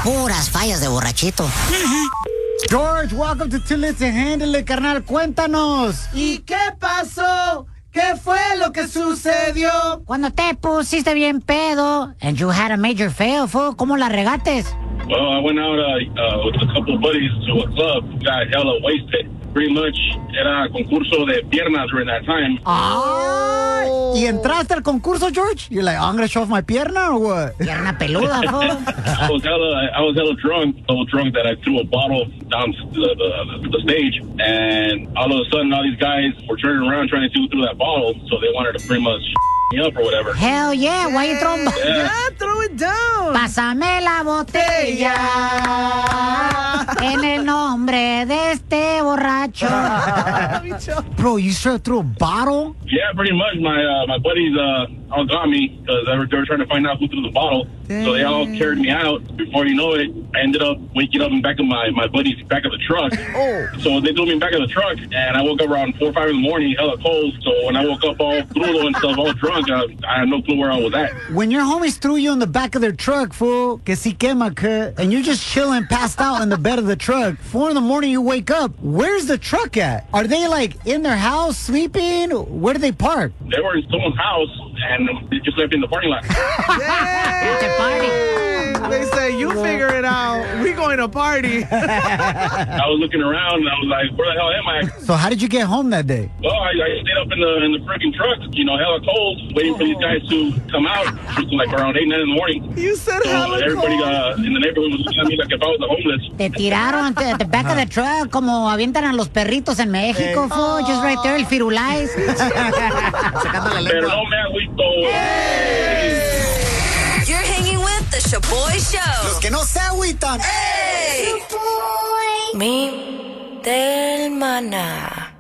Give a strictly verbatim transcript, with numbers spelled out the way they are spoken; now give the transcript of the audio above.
Puras fallas de borrachito. George, welcome to Too Lit to Handle It, carnal. Cuéntanos. ¿Y qué pasó? ¿Qué fue lo que sucedió? Cuando te pusiste bien pedo and you had a major fail, fool, ¿cómo la regates? Well, I went out uh, uh, with a couple of buddies to a club, got hella wasted. Pretty much, era concurso de piernas during that time. Oh. ¿Y entraste al concurso, George? You're like, I'm gonna show off my pierna or what? Pierna peluda, fool. I was hella, I was hella drunk, so drunk that I threw a bottle down the, the, the stage, and all of a sudden, all these guys were turning around trying to see who threw that bottle, so they wanted to pretty much me up or whatever. Hell yeah, why you throwing... Yeah, throw it down. Pásame la botella en el nombre de este borracho. Bro, you straight threw a bottle? Yeah, pretty much. My uh, my buddies uh, all got me because they were, they were trying to find out who threw the bottle. Dang. So they all carried me out. Before you know it, I ended up waking up in the back of my, my buddy's back of the truck. Oh. So they threw me in the back of the truck, and I woke up around four or five in the morning, hella cold. So when I woke up all crudo and stuff, all drunk, I, I had no clue where I was at. When your homies threw you in the back of their truck, fool, que si quema, que, and you're just chilling, passed out in the bed of the truck, four in the morning you wake up, where's the truck at? Are they like in their house sleeping? Where do they park? They were in someone's house, and they just left in the parking lot. They say, you figure it out. We going to party. I was looking around, and I was like, where the hell am I? So how did you get home that day? Well, I, I stayed up in the in the freaking truck, you know, hella cold, waiting for these guys to come out. It was like around eight, nine in the morning. You said so hella everybody cold. uh, in the neighborhood was looking at me like if I was a homeless. Te tiraron at the back of the truck como avientan a los perritos en México, fool. Just right there, el firulais. Pero no me agüito. You're hanging with the Shaboy Show. Los que no se agüitan. Hey! Mi del maná.